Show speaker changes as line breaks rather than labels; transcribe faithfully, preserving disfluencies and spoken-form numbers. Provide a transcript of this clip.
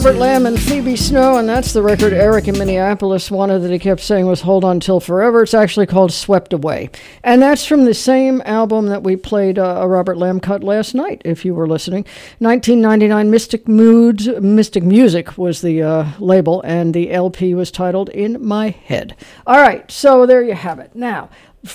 Robert Lamb and Phoebe Snow, and that's the record Eric in Minneapolis wanted that he kept saying was Hold On Till Forever. It's actually called Swept Away. And that's from the same album that we played uh, a Robert Lamb cut last night, if you were listening. nineteen ninety-nine Mystic Moods, Mystic Music was the uh, label, and the L P was titled In My Head. All right, so there you have it. Now,